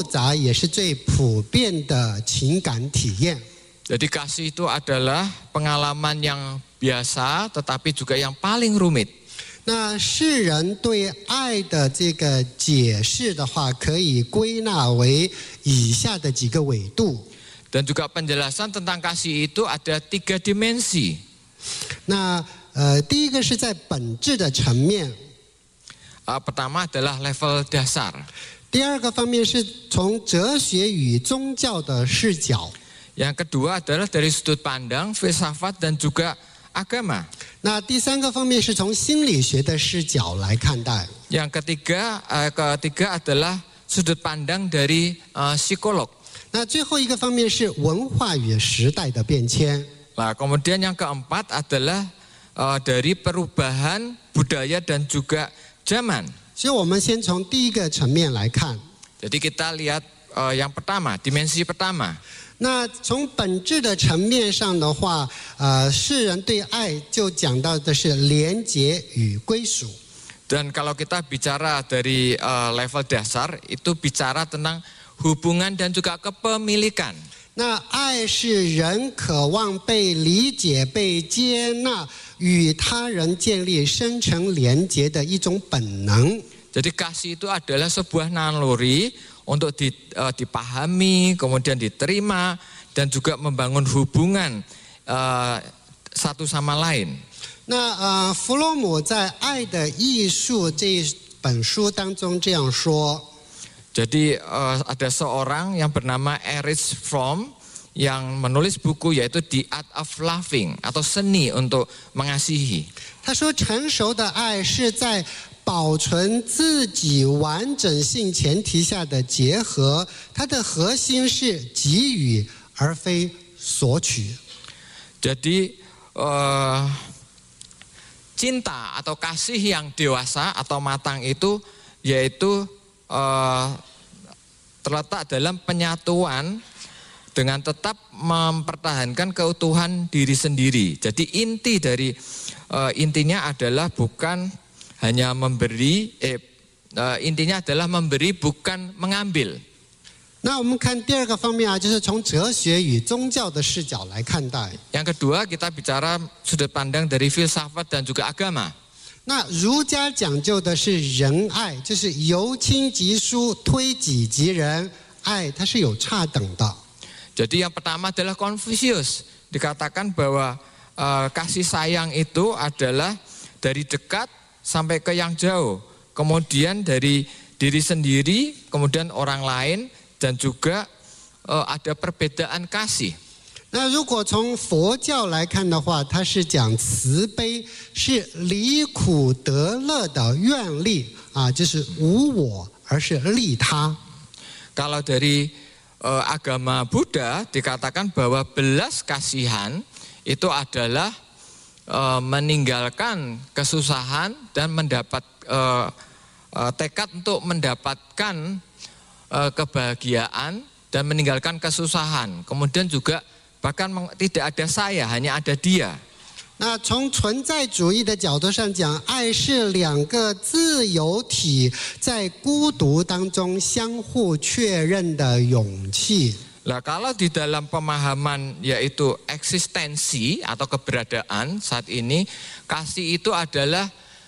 杂也是最普遍的情感体验。 Jadi kasih itu adalah pengalaman yang biasa tetapi juga yang paling rumit. 那世人对爱的这个解释的话，可以归纳为以下的几个纬度。 Dan juga penjelasan tentang kasih itu ada 3 dimensi. 那第一个是在本质的层面， Pertama adalah level dasar. 第二个方面是从哲学与宗教的视角， Yang kedua adalah dari sudut pandang, filsafat dan juga agama. 那第三个方面是从心理学的视角来看待。 Yang ketiga adalah sudut pandang dari psikolog. 那最后一个方面是文化与时代的变迁。 Nah, kemudian yang keempat adalah dari perubahan budaya dan juga zaman. 所以我们先从第一个层面来看。 Jadi kita lihat yang pertama, dimensi pertama. 那从本质的层面上的话，世人对爱就讲到的是连结与归属。 Dan kalau kita bicara dari level dasar, itu bicara tentang hubungan dan juga kepemilikan. 那爱是人渴望被理解、被接纳、与他人建立深层连结的一种本能。 Jadi kasih itu adalah sebuah naluri untuk dipahami, kemudian diterima, dan juga membangun hubungan satu sama lain. 那弗洛姆在《爱的艺术》这本书当中这样说。 Jadi ada seorang yang bernama Erich Fromm yang menulis buku yaitu The Art of Loving atau seni untuk mengasihi. 他说，成熟的爱是在保存自己完整性前提下的结合，它的核心是给予而非索取。 Jadi cinta atau kasih yang dewasa atau matang itu yaitu terletak dalam penyatuan dengan tetap mempertahankan keutuhan diri sendiri. Jadi intinya adalah bukan hanya memberi, intinya adalah memberi bukan mengambil. 那我们看第二个方面就是从哲学与宗教的视角来看待。 Yang kedua kita bicara sudut pandang dari filsafat dan juga agama. 那儒家讲究的是仁爱，就是由亲及疏，推己及人。爱它是有差等的。 Jadi yang pertama adalah Confucius. Dikatakan bahwa kasih sayang itu adalah dari dekat sampai ke yang jauh. Kemudian dari diri sendiri, kemudian orang lain, dan juga ada perbedaan kasih. 那如果从佛教来看的话，它是讲慈悲，是离苦得乐的愿力啊，就是无我，而是利他。 Kalau dari agama Buddha dikatakan bahwa belas kasihan itu adalah meninggalkan kesusahan dan mendapat tekad untuk mendapatkan kebahagiaan dan meninggalkan kesusahan. Kemudian juga bahkan tidak ada saya, hanya ada dia. 那从存在主义的角度上讲，爱是两个自由体在孤独当中相互确认的勇气。 Nah, kalau di dalam pemahaman yaitu eksistensi atau keberadaan saat ini, kasih itu adalah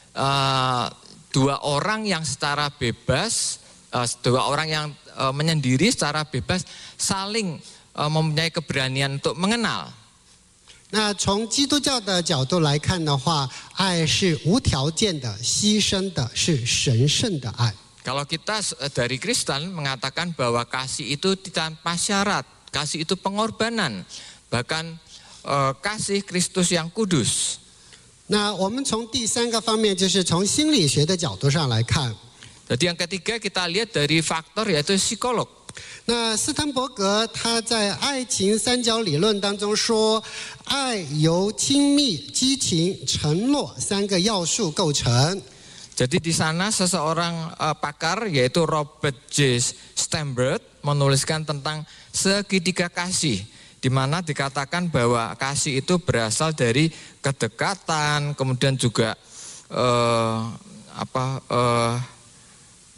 dua orang yang secara bebas, dua orang yang menyendiri secara bebas saling mempunyai keberanian untuk mengenal. 那从基督教的角度来看的话，爱是无条件的、牺牲的，是神圣的爱。 Kalau kita dari Kristen mengatakan bahwa kasih itu tanpa syarat, kasih itu pengorbanan, bahkan kasih Kristus yang kudus. 那我们从第三个方面，就是从心理学的角度上来看。 Jadi yang ketiga kita lihat dari faktor yaitu psikolog. 那斯坦伯格他在爱情三角理论当中说，爱由亲密、激情、承诺三个要素构成。 Jadi di sana seseorang pakar yaitu Robert J. Sternberg menuliskan tentang segitiga kasih, di mana dikatakan bahwa kasih itu berasal dari kedekatan, kemudian juga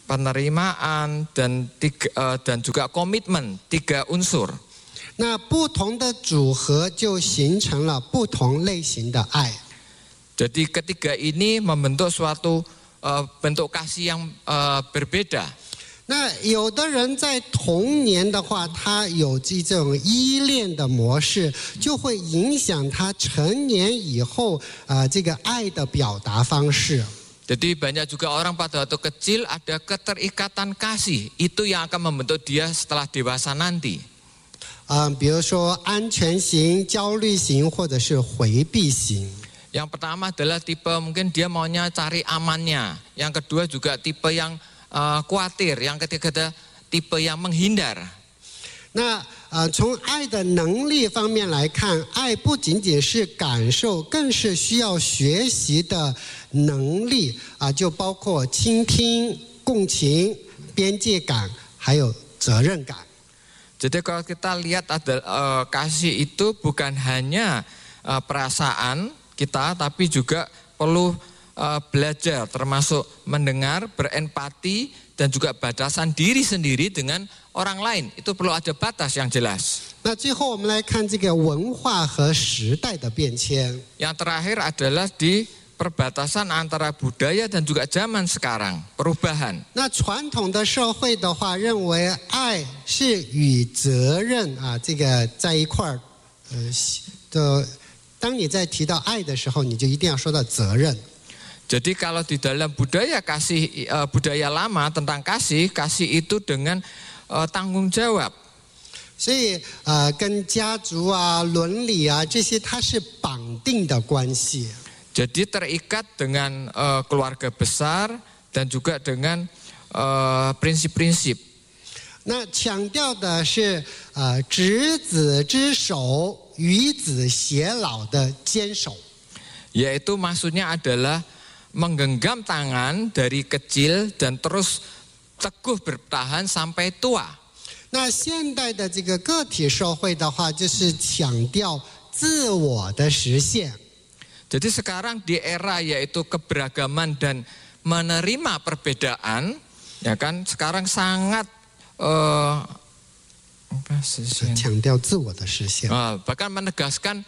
penerimaan, dan juga komitmen, 3 unsur. 那不同的组合就形成了不同类型的爱。 Jadi ketiga ini membentuk suatu bentuk kasih yang berbeda. 那有的人在童年的话，他有这种依恋的模式，就会影响他成年以后这个爱的表达方式。 Jadi banyak juga orang pada waktu kecil ada keterikatan kasih, itu yang akan membentuk dia setelah dewasa nanti. 比如说安全型、焦虑型或者是回避型。 Yang pertama adalah tipe mungkin dia maunya cari amannya. Yang kedua juga tipe yang khawatir. Yang ketiga adalah tipe yang menghindar. 那从爱的能力方面来看，爱不仅仅是感受，更是需要学习的能力就包括倾听、共情、边界感，还有责任感。 Jadi kalau kita lihat kasih itu bukan hanya perasaan kita, tapi juga perlu belajar, termasuk mendengar, berempati, dan juga batasan diri sendiri dengan orang lain. Itu perlu ada batas yang jelas. 那最后我们来看这个文化和时代的变迁。 Yang terakhir adalah di perbatasan antara budaya dan juga zaman sekarang, perubahan. 那传统的社会的话，认为爱是与责任这个在一块儿，当你在提到爱的时候，你就一定要说到责任。 Jadi kalau di dalam budaya budaya lama tentang kasih itu dengan tanggung jawab. 所以跟家族伦理这些它是绑定的关系。 Jadi terikat dengan keluarga besar dan juga dengan prinsip-prinsip. 那强调的是执子之手，与子偕老的坚守。 Yaitu maksudnya adalah menggenggam tangan dari kecil dan terus teguh bertahan sampai tua. 那现代的这个个体社会的话，就是强调自我的实现。 Jadi sekarang di era yaitu keberagaman dan menerima perbedaan, ya kan? Sekarang sangat 强调自我的实现。 bahkan menegaskan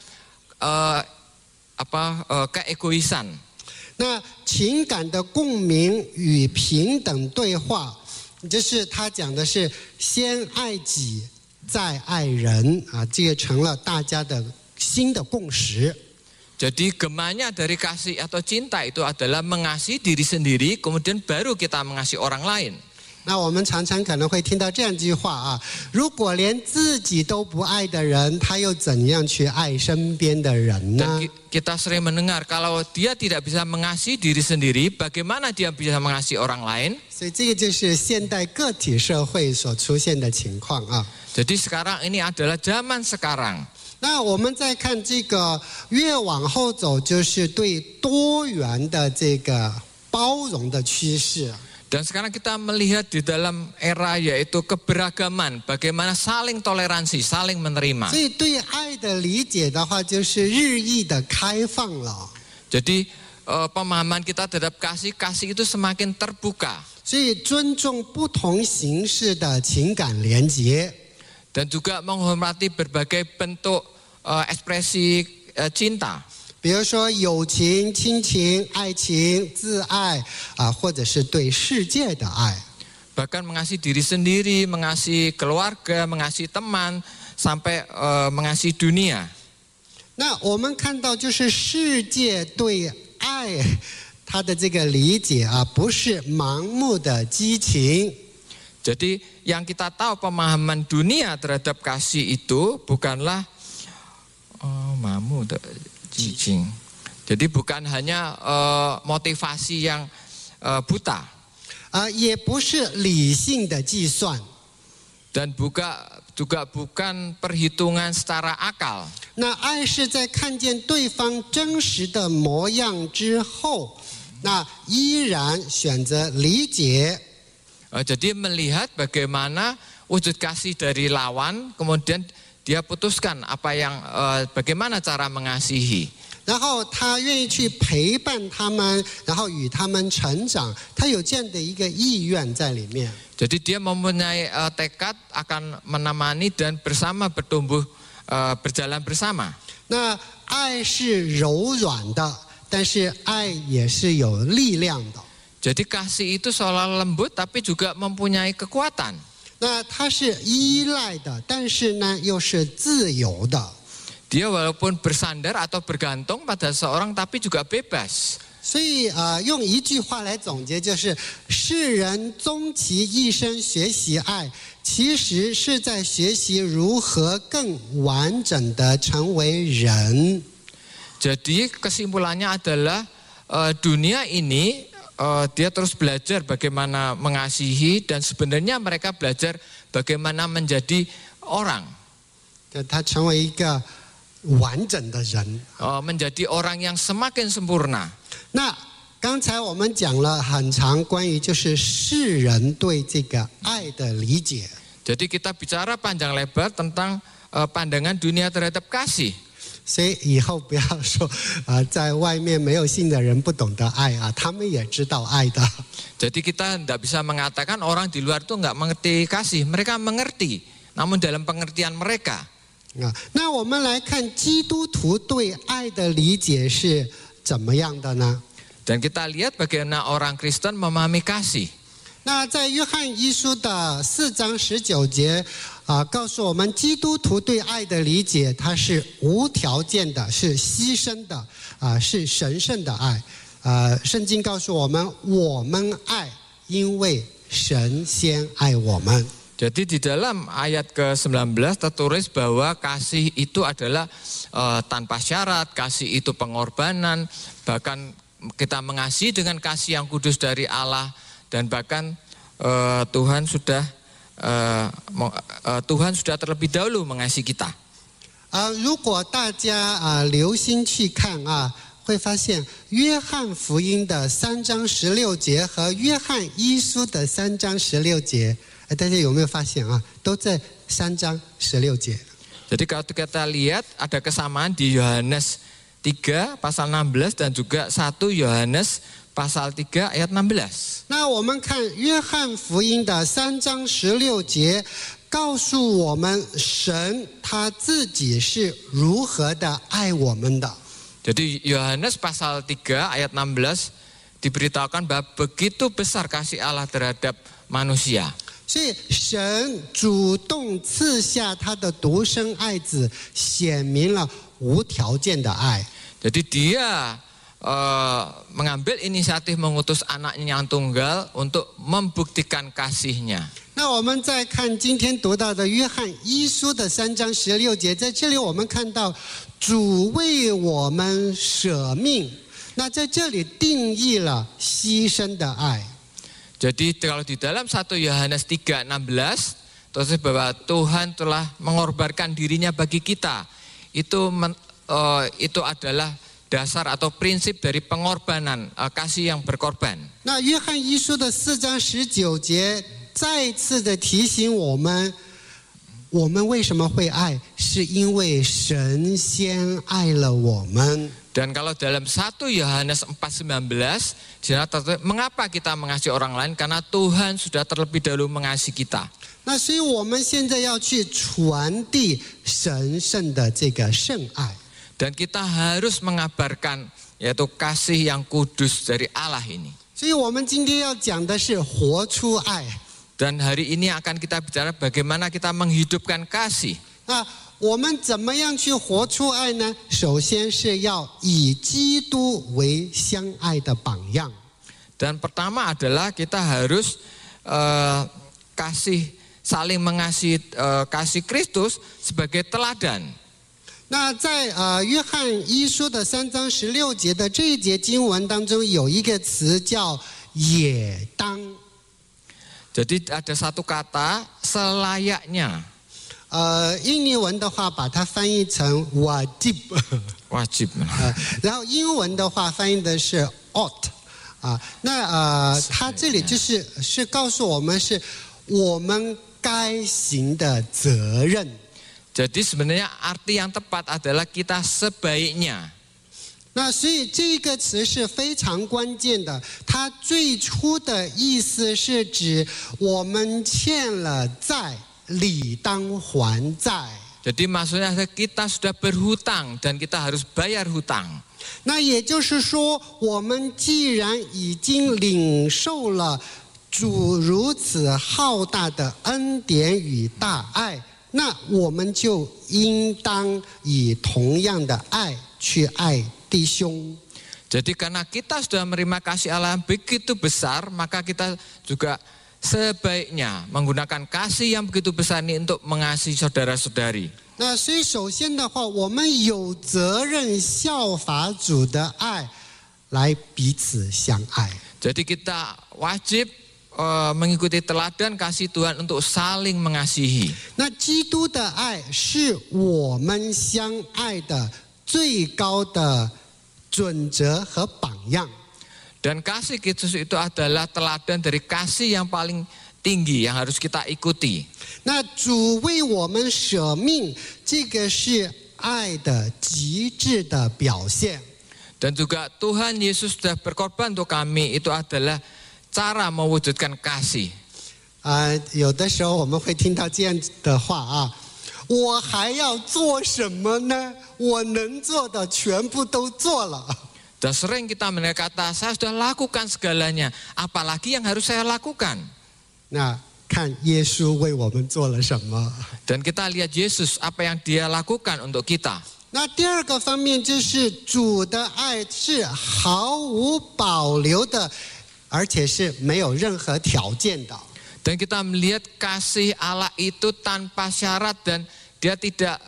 keegoisan. 那情感的共鸣与平等对话，就是他讲的是先爱己，再爱人这个成了大家的新的共识。 Jadi gemanya dari kasih atau cinta itu adalah mengasihi diri sendiri, kemudian baru kita mengasihi orang lain. 那我们常常可能会听到这样一句话如果连自己都不爱的人，他又怎样去爱身边的人呢？ Dan kita sering mendengar kalau dia tidak bisa mengasihi diri sendiri, bagaimana dia bisa mengasihi orang lain? 所以这个就是现代个体社会所出现的情况 Jadi sekarang ini adalah zaman sekarang. 那我们再看这个越往后走，就是对多元的这个包容的趋势。 Dan sekarang kita melihat di dalam era yaitu keberagaman, bagaimana saling toleransi, saling menerima. 所以对爱的理解的话，就是日益的开放了。 Jadi pemahaman kita terhadap kasih itu semakin terbuka. 所以尊重不同形式的情感连结。 Dan juga menghormati berbagai bentuk ekspresi cinta. 比如说友情、亲情、爱情、自爱或者是对世界的爱。 Bahkan mengasihi diri sendiri, mengasihi keluarga, mengasihi teman, sampai mengasihi dunia. 那我们看到就是世界对爱它的这个理解不是盲目的激情。 Jadi yang kita tahu pemahaman dunia terhadap kasih itu bukanlah jijing. Jadi bukan hanya motivasi yang buta. 也不是理性的计算。 Dan juga bukan perhitungan secara akal. 那爱是在看见对方真实的模样之后，那依然选择理解。 Jadi melihat bagaimana wujud kasih dari lawan, kemudian dia putuskan bagaimana cara mengasihi. 然后他愿意去陪伴他们，然后与他们成长，他有这样的一个意愿在里面。 Jadi dia mempunyai tekad akan menemani dan bersama bertumbuh berjalan bersama. 那爱是柔软的，但是爱也是有力量的。 Jadi kasih itu seolah lembut tapi juga mempunyai kekuatan. 那它是依赖的，但是呢又是自由的。 Dia walaupun bersandar atau bergantung pada seorang tapi juga bebas. 所以用一句话来总结，就是世人终其一生学习爱，其实是在学习如何更完整的成为人。 Jadi kesimpulannya adalah dunia ini dia terus belajar bagaimana mengasihi dan sebenarnya mereka belajar bagaimana menjadi orang. 他成为一个完整的人。 menjadi orang yang semakin sempurna. 那刚才我们讲了很长关于就是世人对这个爱的理解。 Jadi kita bicara panjang lebar tentang pandangan dunia terhadap kasih. 所以以后不要说在外面没有信的人不懂得爱啊，他们也知道爱的。 Jadi kita tidak bisa mengatakan orang di luar itu nggak mengerti kasih. Mereka mengerti, namun dalam pengertian mereka. 那我们来看基督徒对爱的理解是怎么样的呢？ Dan kita lihat bagaimana orang Kristen memahami kasih. 那在约翰一书的4章19节告诉我们基督徒对爱的理解，它是无条件的，是牺牲的是神圣的爱。圣经告诉我们，我们爱，因为神先爱我们。 Jadi di dalam ayat ke-19 tertulis bahwa kasih itu adalah tanpa syarat, kasih itu pengorbanan, bahkan kita mengasihi dengan kasih yang kudus dari Allah, dan bahkan Tuhan sudah terlebih dahulu mengasihi kita. 如果大家留心去看会发现约翰福音的3章16节和约翰一书的3章16节。 大家有没有发现都在3章16节。 Jadi kalau kita lihat ada kesamaan di Yohanes 3 pasal 16 dan juga 1 Yohanes pasal 3 ayat 16. 那我们看约翰福音的3章16节，告诉我们神他自己是如何的爱我们的。 Jadi Yohanes pasal 3 ayat 16 diberitahukan bahwa begitu besar kasih Allah terhadap manusia. 所以神主动赐下他的独生爱子，显明了无条件的爱。 Jadi dia mengambil inisiatif mengutus anaknya yang tunggal untuk membuktikan kasihnya. 那我们再看今天读到的约翰一书的3章16节，在这里我们看到主为我们舍命，那在这里定义了牺牲的爱。 Jadi kalau di dalam 1 Yohanes 3:16 terus bahwa Tuhan telah mengorbankan dirinya bagi kita. Itu adalah dasar atau prinsip dari pengorbanan, kasih yang berkorban. 那约翰一书的4章19节再次的提醒我们，我们为什么会爱，是因为神先爱了我们。 Dan kalau dalam 1 Yohanes 4:19, mengapa kita mengasihi orang lain? Karena Tuhan sudah terlebih dahulu mengasihi kita. 那所以我们现在要去传递神圣的这个圣爱。 Dan kita harus mengabarkan yaitu kasih yang kudus dari Allah ini. 所以我们今天要讲的是活出爱。 Dan hari ini akan kita bicara bagaimana kita menghidupkan kasih. 那我们怎么样去活出爱呢？首先是要以基督为相爱的榜样。 Dan pertama adalah kita harus saling mengasihi kasih Kristus sebagai teladan. 那在约翰一书的3章16节的这一节经文当中，有一个词叫也当。 Jadi ada satu kata selayaknya. 印尼文的话把它翻译成 wajib， wajib。 然后英文的话翻译的是 ought。它这里是告诉我们是我们该行的责任。 Jadi sebenarnya arti yang tepat adalah kita sebaiknya. 那所以这个词是非常关键的，它最初的意思是指我们欠了债，理当还债。 Jadi maksudnya kita sudah berhutang dan kita harus bayar hutang. 那也就是说，我们既然已经领受了主如此浩大的恩典与大爱，那我们就应当以同样的爱去爱弟兄。 Jadi karena kita sudah menerima kasih Allah yang begitu besar, maka kita juga sebaiknya menggunakan kasih yang begitu besar ini untuk mengasihi saudara-saudari. 那所以首先的话，我们有责任效法主的爱，来彼此相爱。 Jadi kita wajib mengikuti teladan kasih Tuhan untuk saling mengasihi. 那基督的爱是我们相爱的最高的准则和榜样。 Dan kasih Kristus itu adalah teladan dari kasih yang paling tinggi yang harus kita ikuti. 那主为我们舍命，这个是爱的极致的表现。 Dan juga Tuhan Yesus sudah berkorban untuk kami, itu adalah cara mewujudkan kasih. 有的时候我们会听到这样的话啊，我还要做什么呢？我能做的全部都做了。 Dan sering kita mendengar kata, saya sudah lakukan segalanya, apalagi yang harus saya lakukan. 那看耶稣为我们做了什么。 Dan kita lihat Yesus, apa yang dia lakukan untuk kita. 那第二个方面就是主的爱是毫无保留的，而且是没有任何条件的。 Dan kita melihat kasih Allah itu tanpa syarat dan dia tidak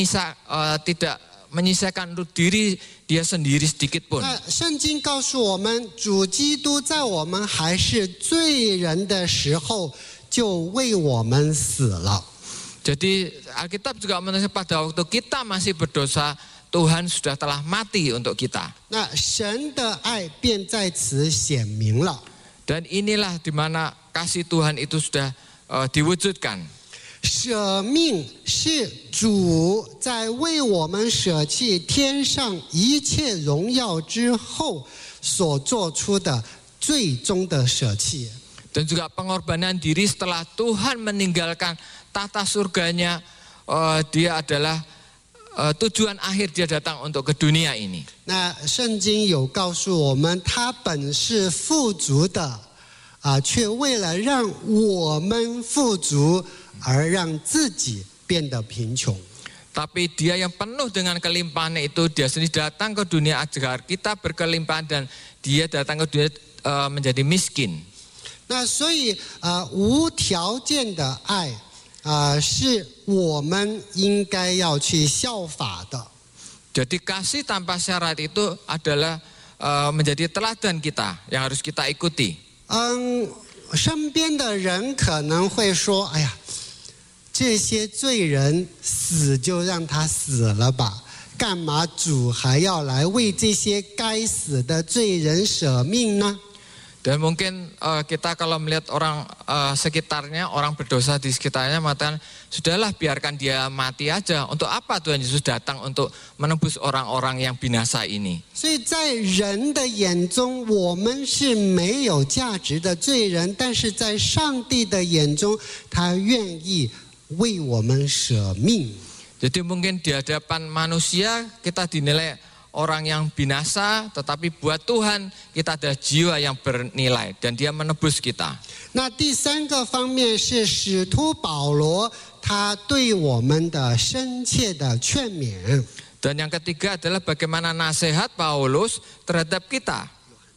menyisakan untuk diri dia sendiri sedikit pun. 那圣经告诉我们，主基督在我们还是罪人的时候，就为我们死了。 Jadi Alkitab juga menulis pada waktu kita masih berdosa, Tuhan sudah telah mati untuk kita. 那神的爱便在此显明了。 Dan inilah di mana kasih Tuhan itu sudah diwujudkan. 舍命是主在为我们舍弃天上一切荣耀之后所做出的最终的舍弃。 Dan juga pengorbanan diri setelah Tuhan meninggalkan tata surganya, dia adalah tujuan akhir dia datang untuk ke dunia ini. 那圣经有告诉我们，他本是富足的，却为了让我们富足而让自己变得贫穷。 Tapi dia yang penuh dengan kelimpahan itu, dia sendiri datang ke dunia agar kita berkelimpahan dan dia datang ke dunia menjadi miskin. 那所以无条件的爱是我们应该要去效法的。 Jadi kasih tanpa syarat itu adalah menjadi teladan kita yang harus kita ikuti. 身边的人可能会说：“哎呀，这些罪人死就让他死了吧，干嘛主还要来为这些该死的罪人舍命呢？” Dan mungkin kita kalau melihat orang sekitarnya, orang berdosa di sekitarnya, maka sudahlah biarkan dia mati aja. Untuk apa Tuhan Yesus datang untuk menebus orang-orang yang binasa ini? 所以在人的眼中，我们是没有价值的罪人，但是在上帝的眼中，他愿意为我们舍命。 Jadi mungkin di hadapan manusia kita dinilai orang yang binasa, tetapi buat Tuhan kita adalah jiwa yang bernilai dan dia menebus kita. 那第三个方面是使徒保罗他对我们的深切的劝勉。 Dan yang ketiga adalah bagaimana nasihat Paulus terhadap kita.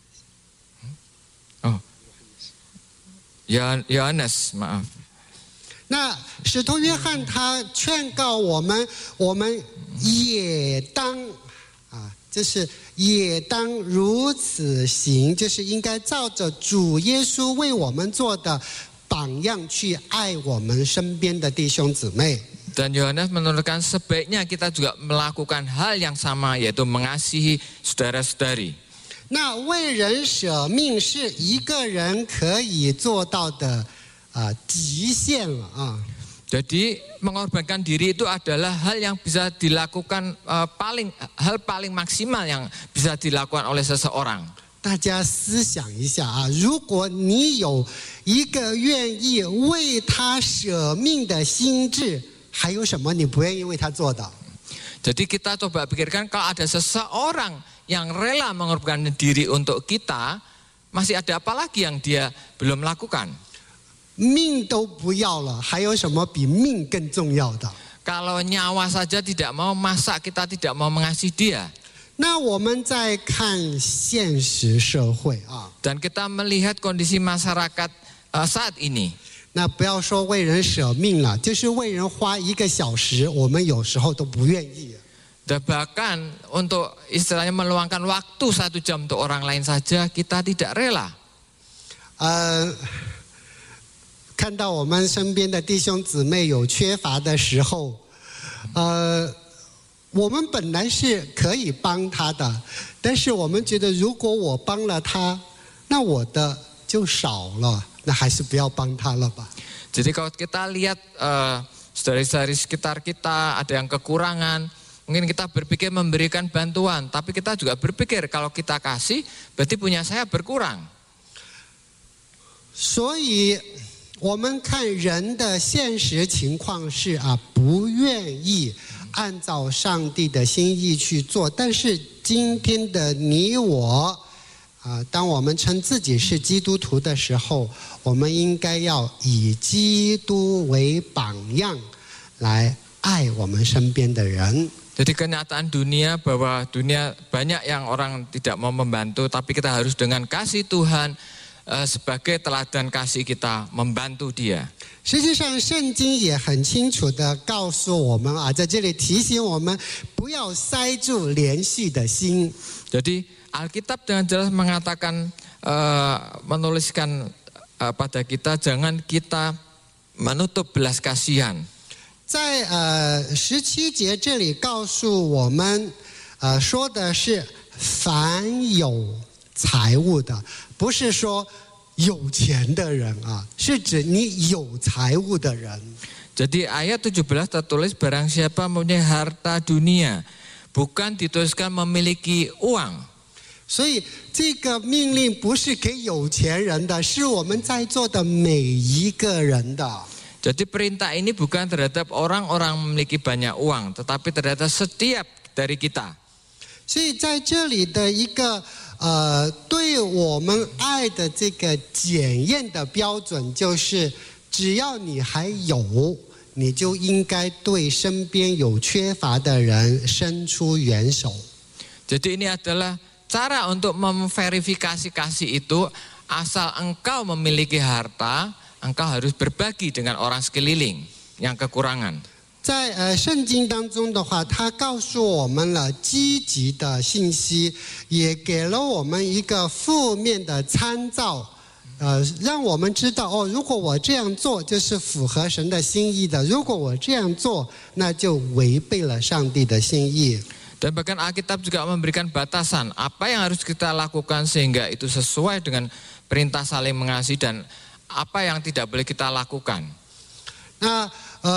Yohanes, maaf. 那使徒约翰他劝告我们，我们也当就是也当如此行，就是应该照着主耶稣为我们做的榜样去爱我们身边的弟兄姊妹。 Dan Yohanes menuliskan sebaiknya kita juga melakukan hal yang sama, yaitu mengasihi saudara-saudari. 那为人舍命是一个人可以做到的极限了啊。 Jadi mengorbankan diri itu adalah hal yang bisa dilakukan hal paling maksimal yang bisa dilakukan oleh seseorang. 大家思想一下啊，如果你有一个愿意为他舍命的心志，还有什么你不愿意为他做的？ Jadi kita coba pikirkan kalau ada seseorang yang rela mengorbankan diri untuk kita, masih ada apa lagi yang dia belum lakukan? 命都不要了，还有什么比命更重要的？ Kalau nyawa saja tidak mau, masa kita tidak mau mengasihi dia? 那我们再看现实社会啊， Dan kita melihat kondisi masyarakat saat ini. 那不要说为人舍命了，就是为人花1个小时，我们有时候都不愿意。 Dan bahkan untuk istilahnya meluangkan waktu 1 jam untuk orang lain saja kita tidak rela. 看到我们身边的弟兄姊妹有缺乏的时候，我们本来是可以帮他的，但是我们觉得如果我帮了他，那我的就少了，那还是不要帮他了吧。 Jadi kalau kita lihat saudara-saudari sekitar kita ada yang kekurangan, mungkin kita berpikir memberikan bantuan, tapi kita juga berpikir kalau kita kasih berarti punya saya berkurang. 所以我们看人的现实情况是不愿意按照上帝的心意去做，但是今天的你我当我们称自己是基督徒的时候，我们应该要以基督为榜样来爱我们身边的人。 Jadi kenyataan dunia bahwa dunia banyak yang orang tidak mau membantu, tapi kita harus dengan kasih Tuhan sebagai teladan kasih kita membantu dia. 实际上，圣经也很清楚地告诉我们在这里提醒我们不要塞住连续的心。 Jadi Alkitab dengan jelas mengatakan, menuliskan pada kita jangan kita menutup belas kasihan. 在17节这里告诉我们，说的是凡有财物的，不是说有钱的人是指你有财物的人。 Jadi ayat 17 tertulis barang siapa mempunyai harta dunia, bukan dituliskan memiliki uang. 所以这个命令不是给有钱人的，是我们在座的每一个人的。 Jadi perintah ini bukan terhadap orang-orang memiliki banyak uang, tetapi terhadap setiap dari kita. 所以在这里的一个对我们爱的这个检验的标准，就是只要你还有，你就应该对身边有缺乏的人伸出援手。 Jadi ini adalah cara untuk memverifikasi kasih itu, asal engkau memiliki harta, engkau harus berbagi dengan orang sekeliling yang kekurangan. 在圣经当中的话，它告诉我们了积极的信息，也给了我们一个负面的参照，让我们知道如果我这样做就是符合神的心意的，如果我这样做，那就违背了上帝的心意。 Dan bahkan Alkitab juga memberikan batasan apa yang harus kita lakukan sehingga itu sesuai dengan perintah saling mengasihi dan apa yang tidak boleh kita lakukan. 那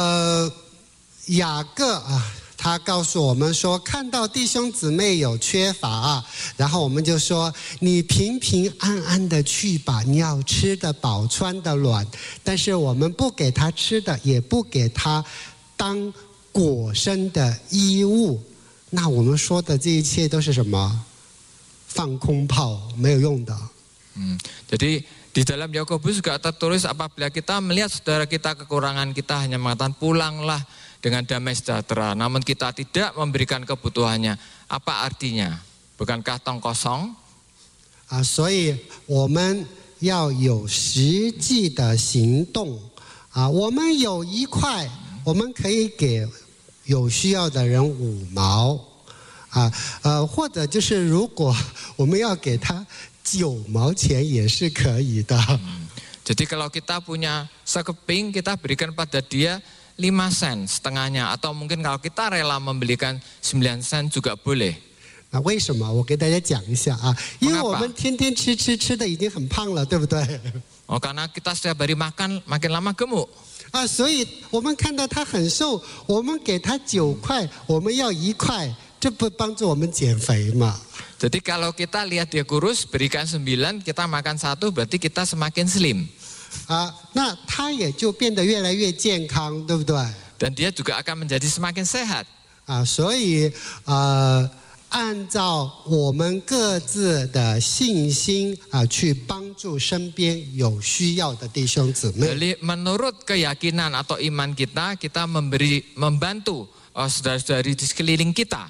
雅各他告诉我们说，看到弟兄姊妹有缺乏然后我们就说你平平安安的去吧，你要吃得饱穿得暖，但是我们不给他吃的，也不给他当裹身的衣物。 那我们说的这一切都是什么？放空炮，没有用的。 Jadi di dalam Yakobus juga tertulis apabila kita melihat saudara kita kekurangan, kita hanya mengatakan pulanglah dengan damai sejahtera. Namun kita tidak memberikan kebutuhannya. Apa artinya? Bukankah tong kosong? 所以我们要有实际的行动我们有1块，我们可以给 有需要的人5毛或者就是如果我们要给他9毛钱也是可以的。 Jadi kalau kita punya sekeping, kita berikan pada dia 5 sen setengahnya, atau mungkin kalau kita rela membelikan 9 sen juga boleh. 那为什么？我给大家讲一下因为我们天天吃的已经很胖了，对不对？ karena kita setiap hari makan makin lama gemuk. 所以我们看到他很瘦，我们给他9块，我们要1块，这不帮助我们减肥吗？ Jadi kalau kita lihat dia kurus, berikan 9, kita makan 1, berarti kita semakin slim. 那他也就变得越来越健康，对不对？ Dan dia juga akan menjadi semakin sehat. 所以按照我们各自的信心去帮助身边有需要的弟兄姊妹。 Jadi menurut keyakinan atau iman kita, kita membantu saudara-saudari di sekeliling kita.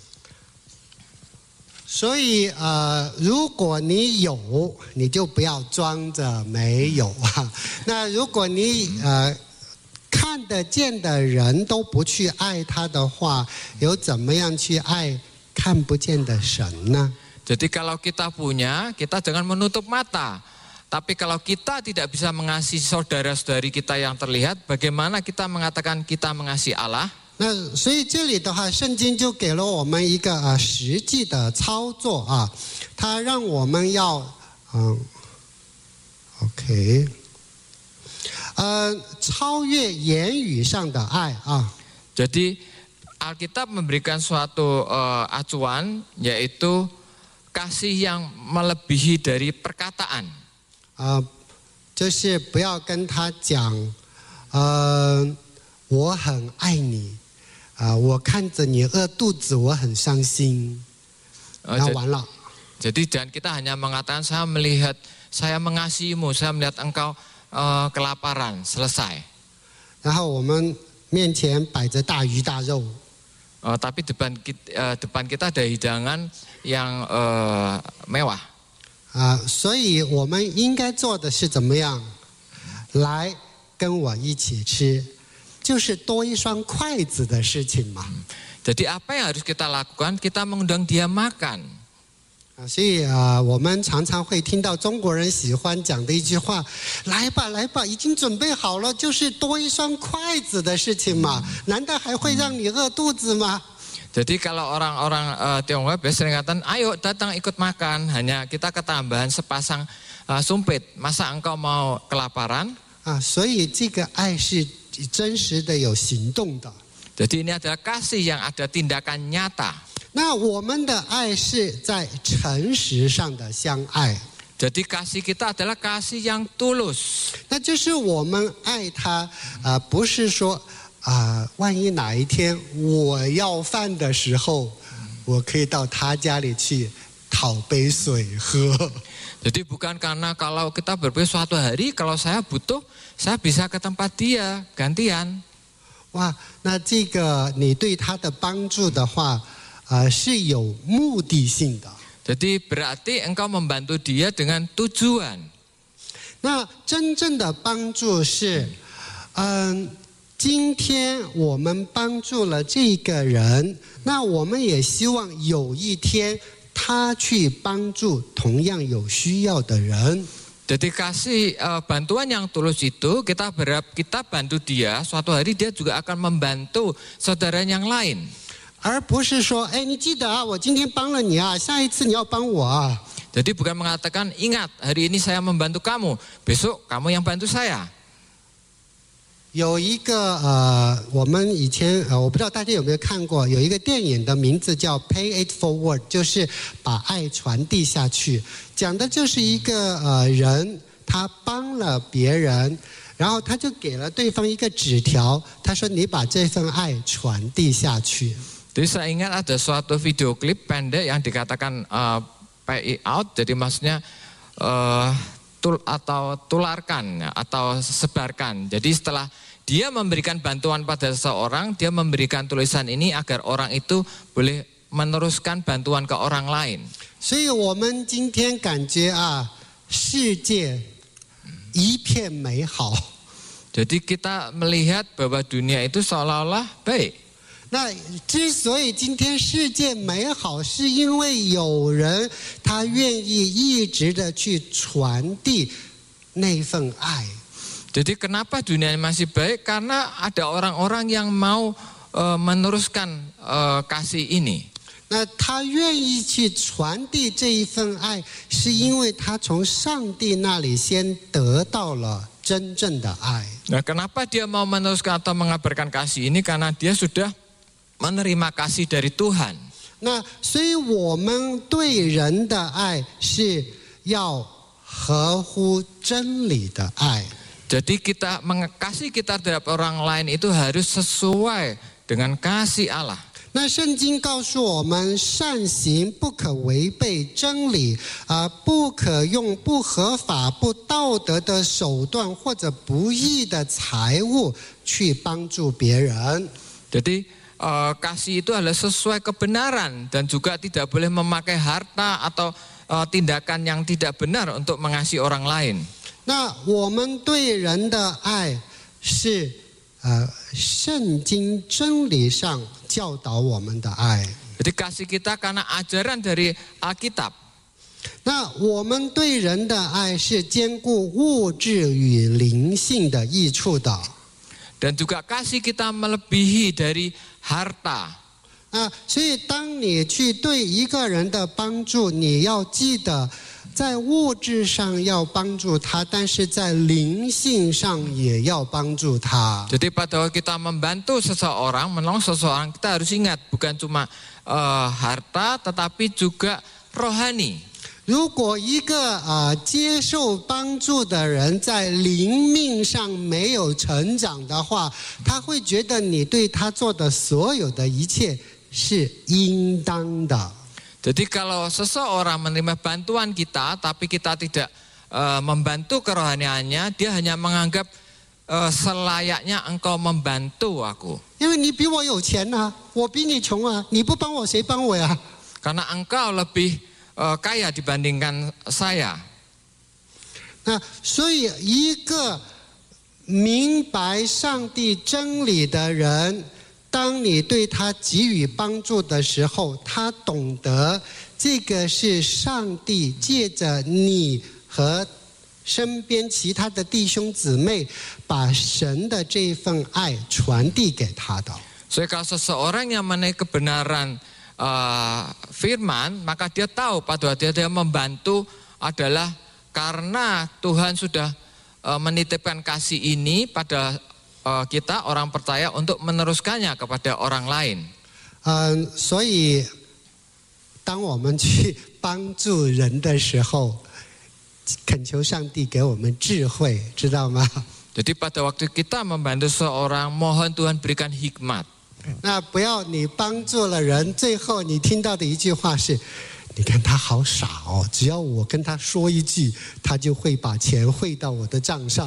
所以如果你有，你就不要装着没有那如果你看得见的人都不去爱他的话，有怎么样去爱看不见的神呢？ Jadi kalau kita punya, kita jangan menutup mata. Tapi kalau kita tidak bisa mengasihi saudara-saudari kita yang terlihat, bagaimana kita mengatakan kita mengasihi Allah? 那所以这里的话，圣经就给了我们一个实际的操作它让我们要OK 超越言语上的爱 Jadi Alkitab memberikan suatu acuan, yaitu kasih yang melebihi dari perkataan. 就是不要跟他讲我很爱你我看着你饿肚子我很伤心那完了 Jadi jangan kita hanya mengatakan saya mengasihimu, saya melihat engkau kelaparan, selesai. 然后我们面前摆着大鱼大肉 Tapi depan kita ada hidangan yang mewah. 所以我们应该做的是怎么样？来跟我一起吃，就是多一双筷子的事情嘛。 Jadi apa yang harus kita lakukan? Kita mengundang dia makan. 所以我们常常会听到中国人喜欢讲的一句话：来吧，来吧，已经准备好了，就是多一双筷子的事情嘛，难道还会让你饿肚子吗？ Jadi kalau orang-orang Tionghoa biasanya sering katakan, ayo datang ikut makan, hanya kita ketambahan sepasang sumpit. Masa engkau mau kelaparan? 所以这个爱是真实的有行动的。 Jadi ini adalah kasih yang ada tindakan nyata. 那我们的爱是在诚实上的相爱。 Jadi kasih kita adalah kasih yang tulus. 那就是我们爱他不是说万一哪一天我要饭的时候，我可以到他家里去讨杯水喝。 Jadi bukan karena kalau kita berpikir suatu hari kalau saya butuh, saya bisa ke tempat dia gantian. 哇，那这个你对他的帮助的话，是有目的性的。 Jadi berarti engkau membantu dia dengan tujuan. 那真正的帮助是，今天我们帮助了这个人，那我们也希望有一天他去帮助同样有需要的人。 Jadi kasih bantuan yang tulus itu kita berharap kita bantu dia, suatu hari dia juga akan membantu saudara yang lain. 而不是说，哎，你记得我今天帮了你下一次你要帮我 Jadi bukan mengatakan, ingat hari ini saya membantu kamu, besok kamu yang bantu saya. 有一个我们以前我不知道大家有没有看过，有一个电影的名字叫《Pay It Forward》，就是把爱传递下去，讲的就是一个人他帮了别人，然后他就给了对方一个纸条，他说你把这份爱传递下去。 Jadi saya ingat ada suatu video klip pendek yang dikatakan pay it out, jadi maksudnya tularkan atau sebarkan. Jadi setelah dia memberikan bantuan pada seseorang, dia memberikan tulisan ini agar orang itu boleh meneruskan bantuan ke orang lain. 所以我们今天感觉世界一片美好。 Jadi kita melihat bahwa dunia itu seolah-olah baik. 那之所以今天世界美好，是因为有人他愿意一直的去传递那份爱。 Jadi kenapa dunia masih baik? Karena ada orang-orang yang mau meneruskan kasih ini. 那他愿意去传递这一份爱，是因为他从上帝那里先得到了真正的爱。 Nah, kenapa dia mau meneruskan atau mengabarkan kasih ini? Karena dia sudah menerima kasih dari Tuhan. 那所以我们对人的爱是要合乎真理的爱。 Jadi kasih kita terhadap orang lain itu harus sesuai dengan kasih Allah. 那圣经告诉我们，善行不可违背真理，不可用不合法、不道德的手段或者不义的财物去帮助别人。 Jadi kasih itu adalah sesuai kebenaran dan juga tidak boleh memakai harta atau tindakan yang tidak benar untuk mengasihi orang lain. 那我们对人的爱是圣经真理上教导我们的爱。 Jadi kasih kita karena ajaran dari Alkitab. 那我们对人的爱是兼顾物质与灵性的益处的。 Dan juga kasih kita melebihi dari harta. 所以当你去对一个人的帮助，你要记得在物质上要帮助他，但是在灵性上也要帮助他。 Jadi pada waktu kita membantu seseorang, menolong seseorang, kita harus ingat bukan cuma harta tetapi juga rohani. 如果一个接受帮助的人在灵命上没有成长的话，他会觉得你对他做的所有的一切是应当的。 Jadi kalau seseorang menerima bantuan kita tapi kita tidak membantu kerohaniannya, dia hanya menganggap selayaknya engkau membantu aku. 因为你比我有钱啊，我比你穷啊，你不帮我谁帮我呀？ Karena engkau lebih kaya dibandingkan saya. 所以一个明白上帝真理的人，当你对他给予帮助的时候，他懂得这个是上帝借着你和身边其他的弟兄姊妹，把神的这份爱传递给他的。 So kalau seseorang yang menaik kebenaran firman, maka dia tahu pada waktu dia membantu adalah karena Tuhan sudah menitipkan kasih ini pada kita orang percaya untuk meneruskannya kepada orang lain. 所以当我们去帮助人的时候，恳求上帝给我们智慧，知道吗？ Jadi pada waktu kita membantu seorang, mohon Tuhan berikan hikmat. 那不要你帮助了人，最后你听到的一句话是：你看他好傻哦，只要我跟他说一句，他就会把钱汇到我的账上。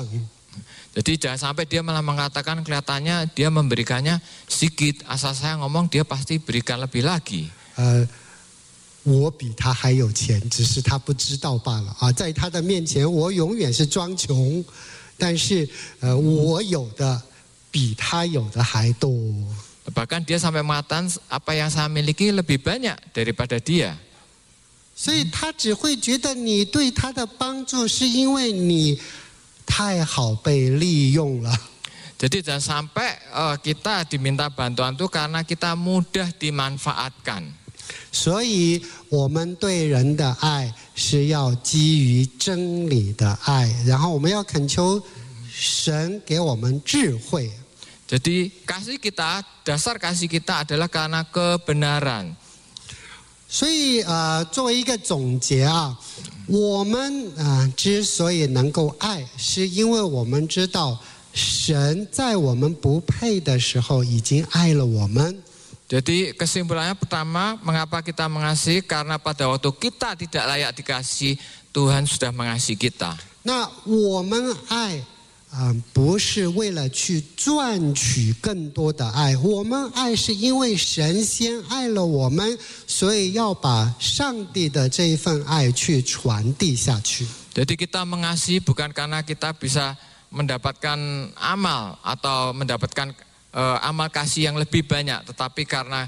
Jadi jangan sampai dia malah mengatakan kelihatannya dia memberikannya sedikit, asal saya ngomong dia pasti berikan lebih lagi. 我比他还有钱，只是他不知道罢了啊！在他的面前，我永远是装穷，但是我有的比他有的还多。 Bahkan dia sampai mengatakan apa yang saya miliki lebih banyak daripada dia. 所以他只会觉得你对他的帮助是因为你太好被利用了。 Jadi jangan sampai kita diminta bantuan itu karena kita mudah dimanfaatkan. 所以我们对人的爱是要基于真理的爱，然后我们要恳求神给我们智慧。 Jadi kasih kita, dasar kasih kita adalah karena kebenaran. 所以作为一个总结啊，我们之所以能够爱，是因为我们知道神在我们不配的时候已经爱了我们。 Jadi kesimpulannya pertama, mengapa kita mengasihi? Karena pada waktu kita tidak layak dikasih, Tuhan sudah mengasihi kita. 那我们爱不是为了去赚取更多的爱，我们爱是因为神先爱了我们，所以要把上帝的这一份爱去传递下去。 Jadi kita mengasihi bukan karena kita bisa mendapatkan amal atau mendapatkan amal kasih yang lebih banyak, tetapi karena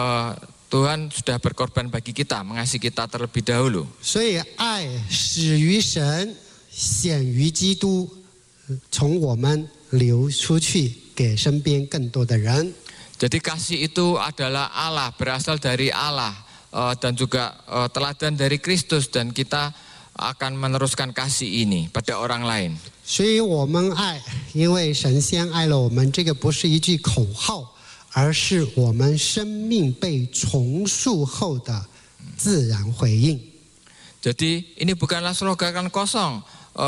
Tuhan sudah berkorban bagi kita, mengasihi kita terlebih dahulu. 所以爱始于神，显于基督，从我们流出去给身边更多的人。 Jadi kasih itu adalah Allah, berasal dari Allah dan juga teladan dari Kristus, dan kita akan meneruskan kasih ini pada orang lain. 所以我们爱，因为神先爱了我们，这个不是一句口号，而是我们生命被重塑后的自然回应。 Jadi ini bukanlah slogan kosong.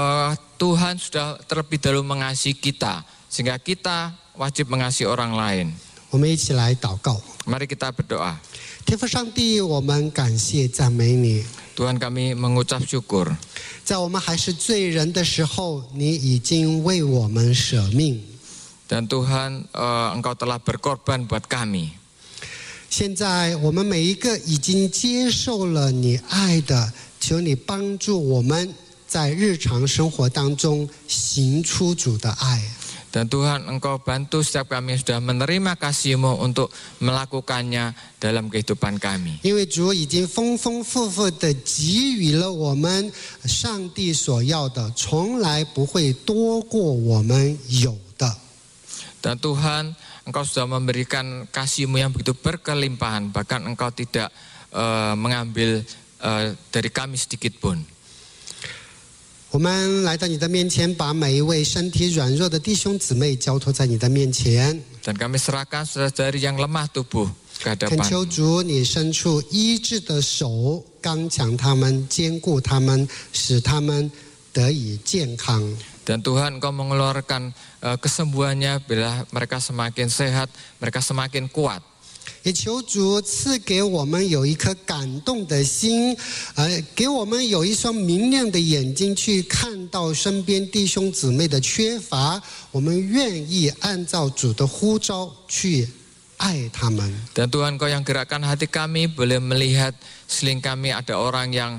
Tuhan sudah terlebih dahulu mengasihi kita, sehingga kita wajib mengasihi orang lain. 我们一起来祷告。 Mari kita berdoa. 天父上帝，我们感谢赞美你。 Tuhan kami mengucap syukur. 在我们还是罪人的时候，你已经为我们舍命。 Dan Tuhan, Engkau telah berkorban buat kami. 现在我们每一个已经接受了你爱的，求你帮助我们在日常生活当中行出主的爱。 Dan Tuhan, Engkau bantu setiap kami yang sudah menerima kasih-Mu untuk melakukannya dalam kehidupan kami. 因为主已经丰丰富富的给予了我们上帝所要的，从来不会多过我们有的。 Dan Tuhan, Engkau sudah memberikan kasih-Mu yang begitu berkelimpahan, bahkan Engkau tidak mengambil dari kami sedikit pun. 我们来到你的面前，把每一位身体软弱的弟兄姊妹交托在你的面前。 Dan kami serahkan saudara-saudari yang lemah tubuh ke 恳 hadapan. 求主，你伸出医治的手，刚强他们，坚固他们，使他们得以健康。 Dan Tuhan, Engkau mengeluarkan kesembuhannya bila mereka semakin sehat, mereka semakin kuat. 也求主赐给我们有一颗感动的心，给我们有一双明亮的眼睛，去看到身边弟兄姊妹的缺乏，我们愿意按照主的呼召去爱他们。 Dan Tuhan, Engkau yang gerakkan hati kami, boleh melihat seling kami ada orang yang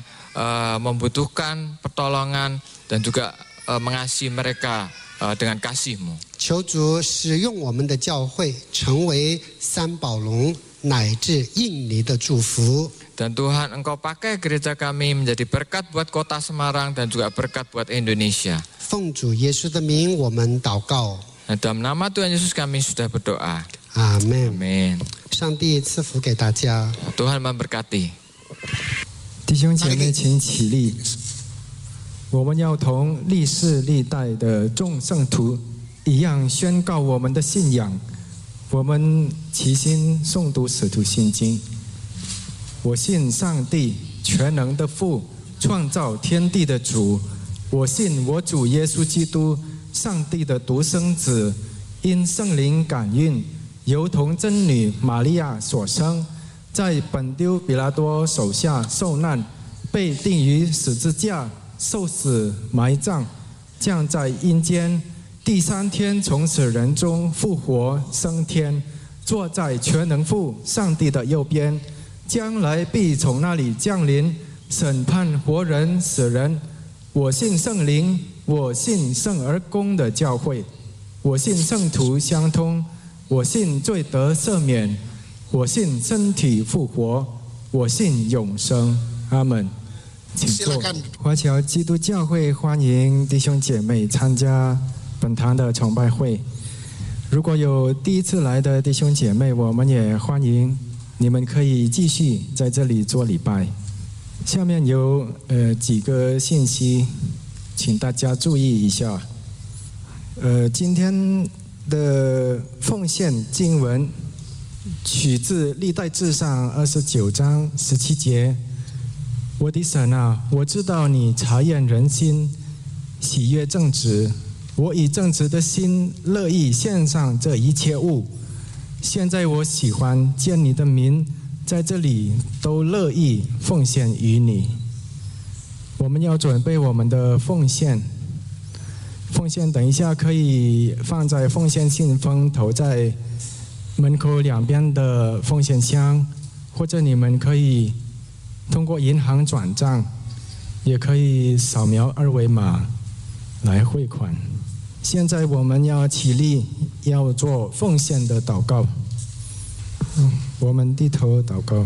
membutuhkan pertolongan dan juga mengasihi mereka dengan kasih-Mu. 求主使用我们的教会，成为三宝龙乃至印尼的祝福。 Dan Tuhan, Engkau pakai gereja kami menjadi berkat buat kota Semarang dan juga berkat buat Indonesia. 奉主耶稣的名，我们祷告。 Dan dalam nama Tuhan Yesus kami sudah berdoa. 阿门。 Amin. 上帝赐福给大家。 Tuhan memberkati. 弟兄姐妹，请起立。我们要同历世历代的众圣徒一样宣告我们的信仰。我们齐心诵读《使徒信经》。我信上帝，全能的父，创造天地的主。我信我主耶稣基督，上帝的独生子，因圣灵感孕，由童真女玛利亚所生，在本丢比拉多手下受难，被钉于十字架，受死埋葬，降在阴间，第三天从死人中复活升天，坐在全能父上帝的右边，将来必从那里降临，审判活人死人。我信圣灵，我信圣而公的教会，我信圣徒相通，我信罪得赦免，我信身体复活，我信永生。阿门。请坐。华侨基督教会欢迎弟兄姐妹参加本堂的崇拜会。如果有第一次来的弟兄姐妹，我们也欢迎你们可以继续在这里做礼拜。下面有几个信息，请大家注意一下。今天的奉献经文取自历代志上29章17节。我的神啊，我知道你察验人心，喜悦正直。我以正直的心乐意献上这一切物。现在我喜欢见你的民在这里都乐意奉献于你。我们要准备我们的奉献，奉献等一下可以放在奉献信封投在门口两边的奉献箱，或者你们可以通过银行转账，也可以扫描二维码来汇款。现在我们要起立，要做奉献的祷告。我们低头祷告。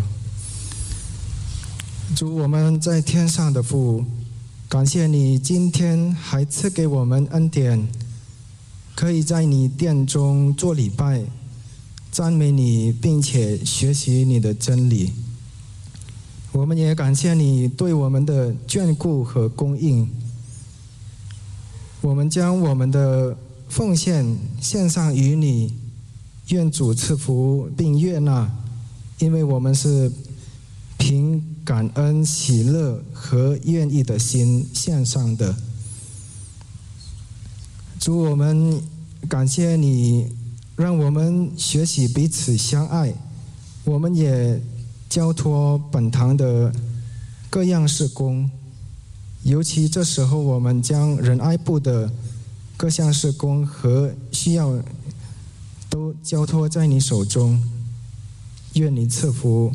主，我们在天上的父，感谢你今天还赐给我们恩典，可以在你殿中做礼拜，赞美你，并且学习你的真理。 我们也感谢你对我们的眷顾和供应。我们将我们的奉献献上于你，愿主赐福并悦纳，因为我们是凭感恩、喜乐和愿意的心献上的。主，我们感谢你，让我们学习彼此相爱。我们也交托本堂的各样事工，尤其这时候我们将仁爱部的各项事工和需要都交托在你手中。愿你赐福，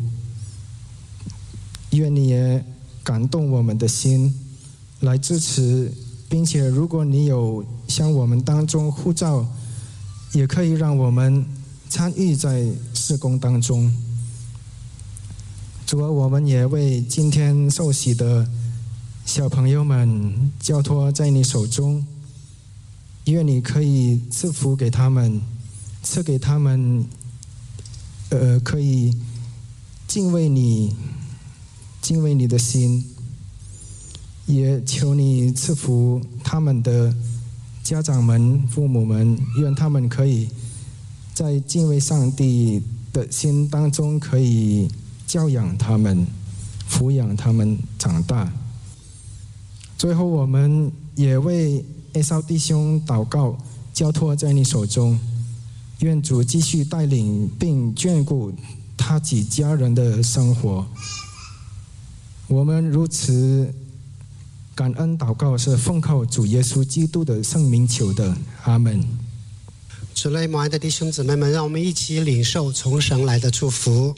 愿你也感动我们的心来支持，并且如果你有向我们当中呼召，也可以让我们参与在事工当中。主啊，我们也为今天受洗的小朋友们交托在你手中，愿你可以赐福给他们，赐给他们可以敬畏你的心，也求你赐福他们的家长们、父母们，愿他们可以在敬畏上帝的心当中可以教养他们、抚养他们长大。最后，我们也为A少弟兄祷告，交托在你手中，愿主继续带领并眷顾他及家人的生活。我们如此感恩祷告，是奉靠主耶稣基督的圣名求的，阿们。 主内蒙爱的弟兄姊妹们，让我们一起领受从神来的祝福。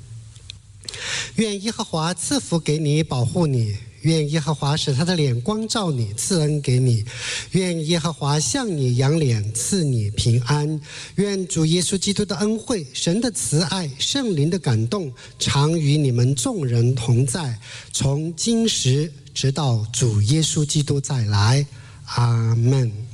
愿耶和华赐福给你，保护你；愿耶和华使他的脸光照你，赐恩给你；愿耶和华向你扬脸，赐你平安。愿主耶稣基督的恩惠、神的慈爱、圣灵的感动，常与你们众人同在，从今时直到主耶稣基督再来。阿们。